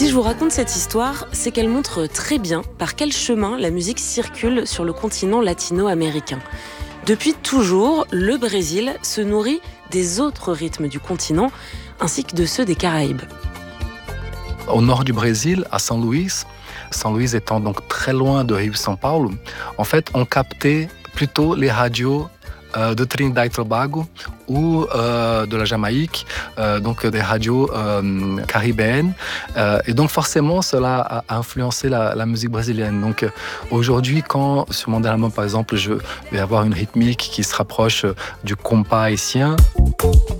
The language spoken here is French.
Si je vous raconte cette histoire, c'est qu'elle montre très bien par quel chemin la musique circule sur le continent latino-américain. Depuis toujours, le Brésil se nourrit des autres rythmes du continent, ainsi que de ceux des Caraïbes. Au nord du Brésil, à São Luís étant donc très loin de Rio-São Paulo, en fait, on captait plutôt les radios de Trinidad et Tobago ou de la Jamaïque, donc des radios caribéennes. Et donc forcément, cela a influencé la musique brésilienne. Donc aujourd'hui, quand sur mon dernier album, par exemple, je vais avoir une rythmique qui se rapproche du compas haïtien,